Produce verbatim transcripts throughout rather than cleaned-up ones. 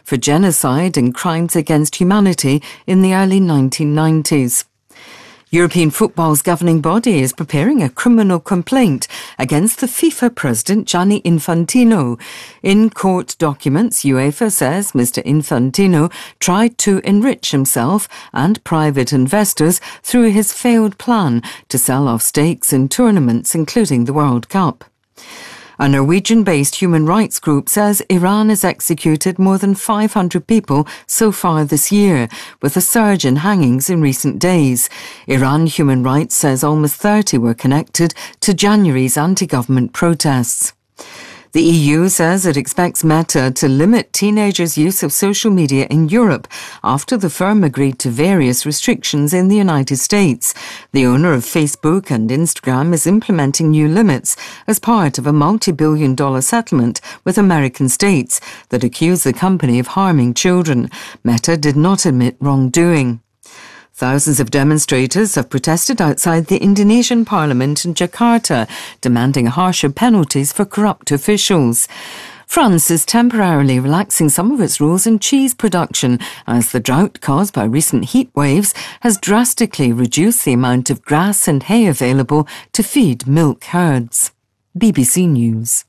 for genocide and crimes against humanity in the early nineteen nineties. European football's governing body is preparing a criminal complaint against the FIFA president Gianni Infantino. In court documents, UEFA says Mister Infantino tried to enrich himself and private investors through his failed plan to sell off stakes in tournaments, including the World Cup. A Norwegian-based human rights group says Iran has executed more than five hundred people so far this year, with a surge in hangings in recent days. Iran Human Rights says almost thirty were connected to January's anti-government protests. The E U says it expects Meta to limit teenagers' use of social media in Europe after the firm agreed to various restrictions in the United States. The owner of Facebook and Instagram is implementing new limits as part of a multi-billion dollar settlement with American states that accuse the company of harming children. Meta did not admit wrongdoing. Thousands of demonstrators have protested outside the Indonesian parliament in Jakarta, demanding harsher penalties for corrupt officials. France is temporarily relaxing some of its rules in cheese production as the drought caused by recent heat waves has drastically reduced the amount of grass and hay available to feed milk herds. B B C News.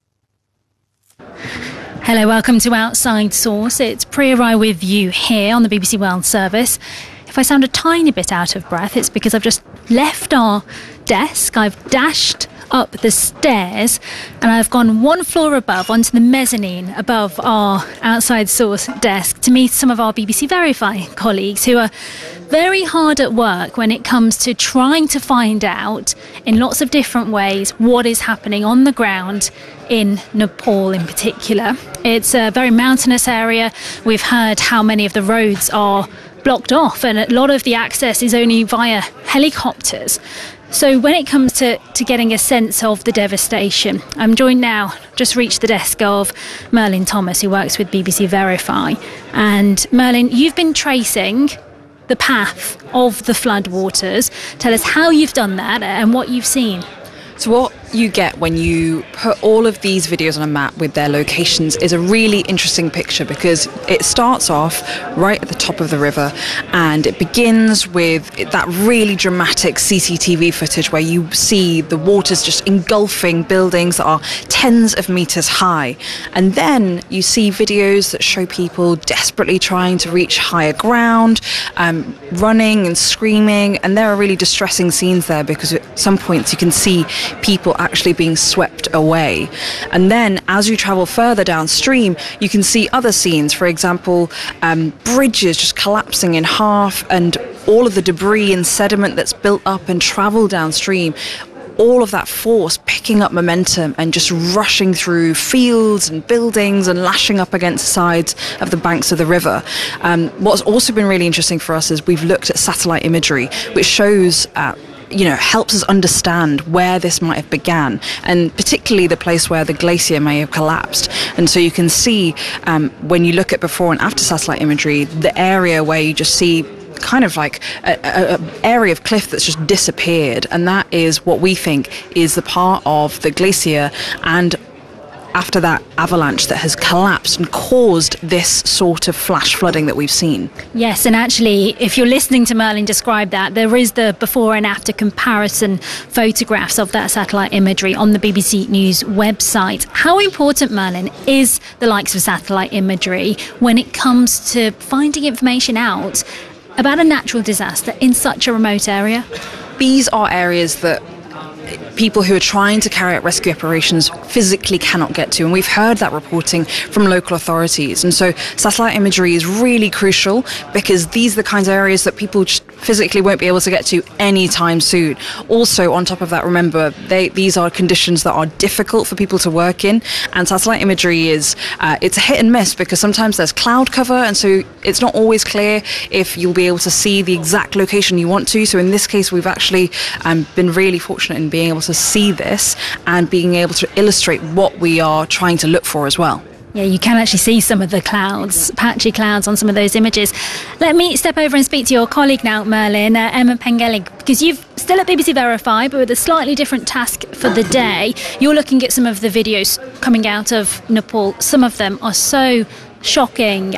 Hello, welcome to Outside Source. It's Priya Rai with you here on the B B C World Service. If I sound a tiny bit out of breath, it's because I've just left our desk. I've dashed up the stairs and I've gone one floor above onto the mezzanine above our Outside Source desk to meet some of our B B C Verify colleagues who are very hard at work when it comes to trying to find out in lots of different ways what is happening on the ground in Nepal in particular. It's a very mountainous area. We've heard how many of the roads are blocked off and a lot of the access is only via helicopters. So when it comes to, to getting a sense of the devastation, I'm joined now, just reached the desk of Merlin Thomas, who works with B B C Verify. And Merlin, you've been tracing the path of the floodwaters. Tell us how you've done that and what you've seen. So what you get when you put all of these videos on a map with their locations is a really interesting picture, because it starts off right at the top of the river and it begins with that really dramatic C C T V footage where you see the waters just engulfing buildings that are tens of meters high. And then you see videos that show people desperately trying to reach higher ground, um, running and screaming. And there are really distressing scenes there, because at some points you can see people actually being swept away. And then as you travel further downstream, you can see other scenes. For example, um, bridges just collapsing in half, and all of the debris and sediment that's built up and traveled downstream, all of that force picking up momentum and just rushing through fields and buildings and lashing up against the sides of the banks of the river. Um, what's also been really interesting for us is we've looked at satellite imagery, which shows uh, you know, helps us understand where this might have began, and particularly the place where the glacier may have collapsed. And so you can see um, when you look at before and after satellite imagery, the area where you just see kind of like an area of cliff that's just disappeared, and that is what we think is the part of the glacier and after that avalanche that has collapsed and caused this sort of flash flooding that we've seen. Yes, and actually, if you're listening to Merlin describe that, there is the before and after comparison photographs of that satellite imagery on the B B C News website. How important, Merlin, is the likes of satellite imagery when it comes to finding information out about a natural disaster in such a remote area? These are areas that people who are trying to carry out rescue operations physically cannot get to, and we've heard that reporting from local authorities. And so satellite imagery is really crucial, because these are the kinds of areas that people just physically won't be able to get to anytime soon. Also, on top of that, remember, they, these are conditions that are difficult for people to work in, and satellite imagery is uh, it's a hit and miss, because sometimes there's cloud cover, and so it's not always clear if you'll be able to see the exact location you want to. So in this case, we've actually um, been really fortunate in being able to see this and being able to illustrate what we are trying to look for as well. Yeah, you can actually see some of the clouds, patchy clouds on some of those images. Let me step over and speak to your colleague now, Merlin, uh, Emma Pengellig, because you've still at B B C Verify, but with a slightly different task for the day. You're looking at some of the videos coming out of Nepal. Some of them are so shocking